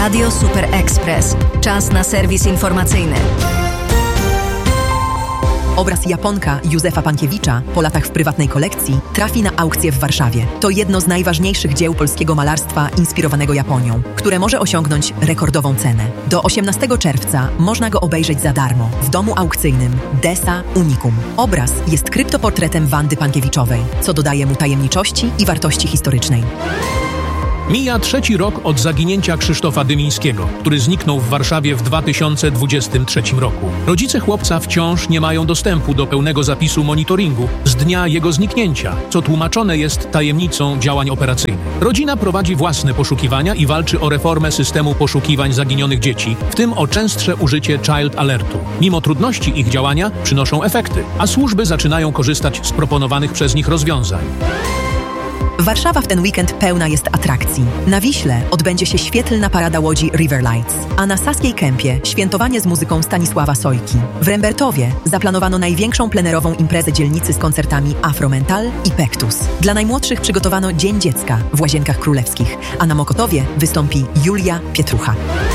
Radio Super Express. Czas na serwis informacyjny. Obraz Japonka Józefa Pankiewicza po latach w prywatnej kolekcji trafi na aukcję w Warszawie. To jedno z najważniejszych dzieł polskiego malarstwa inspirowanego Japonią, które może osiągnąć rekordową cenę. Do 18 czerwca można go obejrzeć za darmo w domu aukcyjnym Desa Unicum. Obraz jest kryptoportretem Wandy Pankiewiczowej, co dodaje mu tajemniczości i wartości historycznej. Mija 3. rok od zaginięcia Krzysztofa Dymińskiego, który zniknął w Warszawie w 2023 roku. Rodzice chłopca wciąż nie mają dostępu do pełnego zapisu monitoringu z dnia jego zniknięcia, co tłumaczone jest tajemnicą działań operacyjnych. Rodzina prowadzi własne poszukiwania i walczy o reformę systemu poszukiwań zaginionych dzieci, w tym o częstsze użycie Child Alertu. Mimo trudności ich działania przynoszą efekty, a służby zaczynają korzystać z proponowanych przez nich rozwiązań. Warszawa w ten weekend pełna jest atrakcji. Na Wiśle odbędzie się świetlna parada łodzi River Lights, a na Saskiej Kępie świętowanie z muzyką Stanisława Sojki. W Rembertowie zaplanowano największą plenerową imprezę dzielnicy z koncertami Afromental i Pektus. Dla najmłodszych przygotowano Dzień Dziecka w Łazienkach Królewskich, a na Mokotowie wystąpi Julia Pietrucha.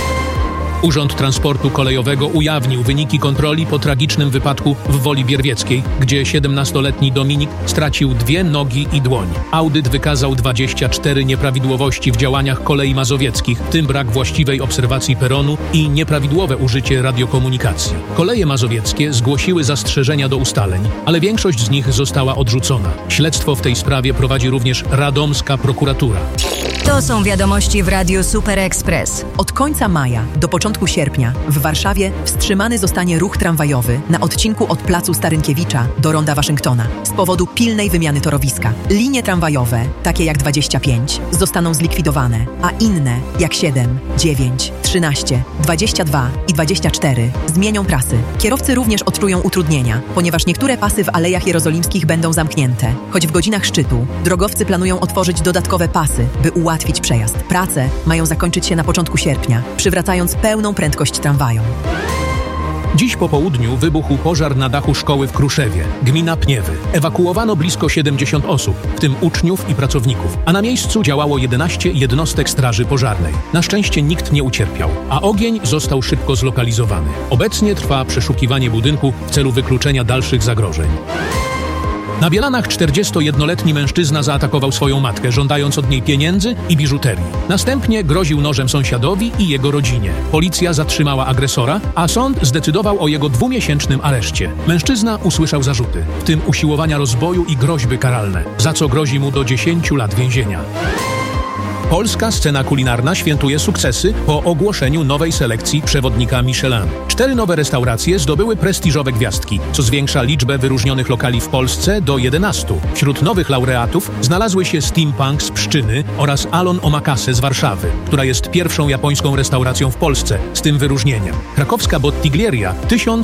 Urząd Transportu Kolejowego ujawnił wyniki kontroli po tragicznym wypadku w Woli Bierwieckiej, gdzie 17-letni Dominik stracił 2 nogi i dłoń. Audyt wykazał 24 nieprawidłowości w działaniach kolei mazowieckich, w tym brak właściwej obserwacji peronu i nieprawidłowe użycie radiokomunikacji. Koleje mazowieckie zgłosiły zastrzeżenia do ustaleń, ale większość z nich została odrzucona. Śledztwo w tej sprawie prowadzi również radomska prokuratura. To są wiadomości w Radiu Super Express. Od końca maja do początku sierpnia w Warszawie wstrzymany zostanie ruch tramwajowy na odcinku od placu Starynkiewicza do ronda Waszyngtona z powodu pilnej wymiany torowiska. Linie tramwajowe, takie jak 25, zostaną zlikwidowane, a inne, jak 7, 9, 13, 22 i 24, zmienią trasy. Kierowcy również odczują utrudnienia, ponieważ niektóre pasy w Alejach Jerozolimskich będą zamknięte, choć w godzinach szczytu drogowcy planują otworzyć dodatkowe pasy, by ułatwić przejazd. Prace mają zakończyć się na początku sierpnia, przywracając pełną prędkość tramwajom. Dziś po południu wybuchł pożar na dachu szkoły w Kruszewie, gmina Pniewy. Ewakuowano blisko 70 osób, w tym uczniów i pracowników, a na miejscu działało 11 jednostek straży pożarnej. Na szczęście nikt nie ucierpiał, a ogień został szybko zlokalizowany. Obecnie trwa przeszukiwanie budynku w celu wykluczenia dalszych zagrożeń. Na Bielanach 41-letni mężczyzna zaatakował swoją matkę, żądając od niej pieniędzy i biżuterii. Następnie groził nożem sąsiadowi i jego rodzinie. Policja zatrzymała agresora, a sąd zdecydował o jego 2-miesięcznym areszcie. Mężczyzna usłyszał zarzuty, w tym usiłowania rozboju i groźby karalne, za co grozi mu do 10 lat więzienia. Polska scena kulinarna świętuje sukcesy po ogłoszeniu nowej selekcji przewodnika Michelin. 4 nowe restauracje zdobyły prestiżowe gwiazdki, co zwiększa liczbę wyróżnionych lokali w Polsce do 11. Wśród nowych laureatów znalazły się Steampunk z Pszczyny oraz Alon Omakase z Warszawy, która jest pierwszą japońską restauracją w Polsce z tym wyróżnieniem. Krakowska Bottiglieria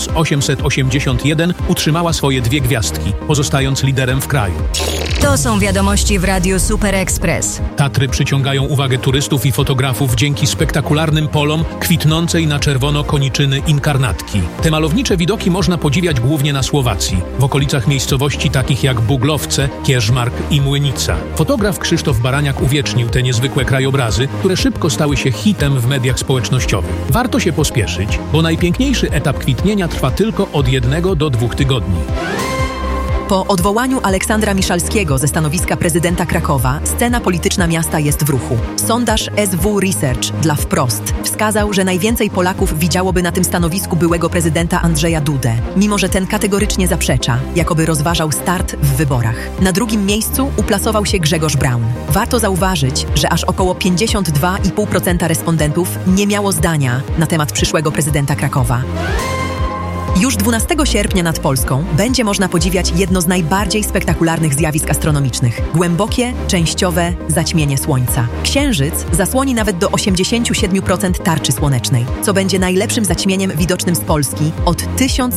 1881 utrzymała swoje 2 gwiazdki, pozostając liderem w kraju. To są wiadomości w Radiu Super Express. Tatry przyciągają uwagę turystów i fotografów dzięki spektakularnym polom kwitnącej na czerwono koniczyny inkarnatki. Te malownicze widoki można podziwiać głównie na Słowacji, w okolicach miejscowości takich jak Buglowce, Kierzmark i Młynica. Fotograf Krzysztof Baraniak uwiecznił te niezwykłe krajobrazy, które szybko stały się hitem w mediach społecznościowych. Warto się pospieszyć, bo najpiękniejszy etap kwitnienia trwa tylko od 1 do 2 tygodni. Po odwołaniu Aleksandra Miszalskiego ze stanowiska prezydenta Krakowa scena polityczna miasta jest w ruchu. Sondaż SW Research dla Wprost wskazał, że najwięcej Polaków widziałoby na tym stanowisku byłego prezydenta Andrzeja Dudę, mimo że ten kategorycznie zaprzecza, jakoby rozważał start w wyborach. Na drugim miejscu uplasował się Grzegorz Braun. Warto zauważyć, że aż około 52,5% respondentów nie miało zdania na temat przyszłego prezydenta Krakowa. Już 12 sierpnia nad Polską będzie można podziwiać jedno z najbardziej spektakularnych zjawisk astronomicznych – głębokie, częściowe zaćmienie Słońca. Księżyc zasłoni nawet do 87% tarczy słonecznej, co będzie najlepszym zaćmieniem widocznym z Polski od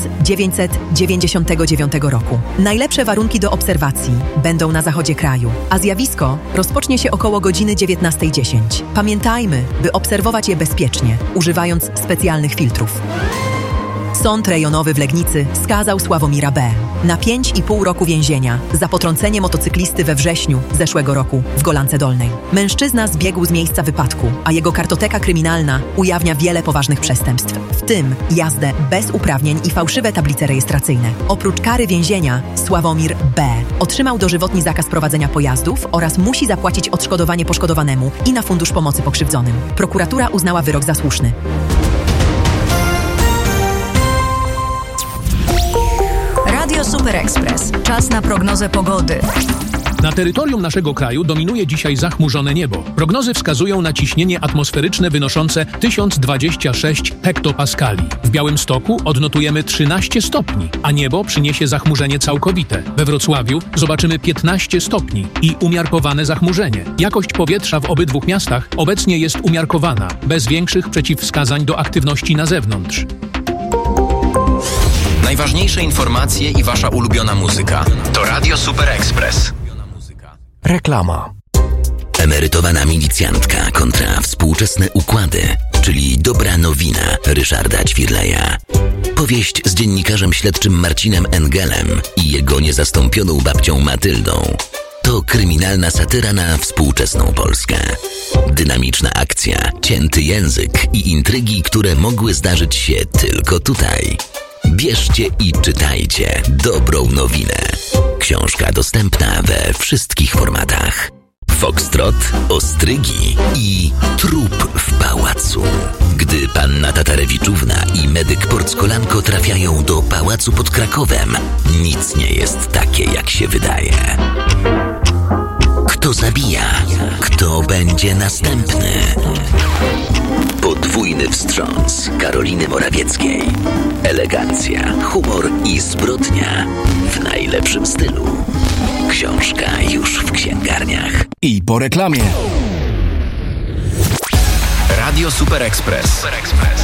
1999 roku. Najlepsze warunki do obserwacji będą na zachodzie kraju, a zjawisko rozpocznie się około godziny 19:10. Pamiętajmy, by obserwować je bezpiecznie, używając specjalnych filtrów. Sąd rejonowy w Legnicy skazał Sławomira B. na 5,5 roku więzienia za potrącenie motocyklisty we wrześniu zeszłego roku w Golance Dolnej. Mężczyzna zbiegł z miejsca wypadku, a jego kartoteka kryminalna ujawnia wiele poważnych przestępstw, w tym jazdę bez uprawnień i fałszywe tablice rejestracyjne. Oprócz kary więzienia, Sławomir B. otrzymał dożywotni zakaz prowadzenia pojazdów oraz musi zapłacić odszkodowanie poszkodowanemu i na Fundusz Pomocy Pokrzywdzonym. Prokuratura uznała wyrok za słuszny. Radio Super Express. Czas na prognozę pogody. Na terytorium naszego kraju dominuje dzisiaj zachmurzone niebo. Prognozy wskazują na ciśnienie atmosferyczne wynoszące 1026 hektopaskali. W Białymstoku odnotujemy 13 stopni, a niebo przyniesie zachmurzenie całkowite. We Wrocławiu zobaczymy 15 stopni i umiarkowane zachmurzenie. Jakość powietrza w obydwu miastach obecnie jest umiarkowana, bez większych przeciwwskazań do aktywności na zewnątrz. Najważniejsze informacje i wasza ulubiona muzyka to Radio Super Express. Reklama. Emerytowana milicjantka kontra współczesne układy, czyli dobra nowina Ryszarda Ćwirleja. Powieść z dziennikarzem śledczym Marcinem Engelem i jego niezastąpioną babcią Matyldą. To kryminalna satyra na współczesną Polskę. Dynamiczna akcja, cięty język i intrygi, które mogły zdarzyć się tylko tutaj. Bierzcie i czytajcie dobrą nowinę. Książka dostępna we wszystkich formatach. Foxtrot, ostrygi i trup w pałacu. Gdy panna Tatarewiczówna i medyk Porckolanko trafiają do pałacu pod Krakowem, nic nie jest takie, jak się wydaje. Kto zabija? Kto będzie następny? Podwójny wstrząs Karoliny Morawieckiej. Elegancja, humor i zbrodnia w najlepszym stylu. Książka już w księgarniach. I po reklamie. Radio Super Express.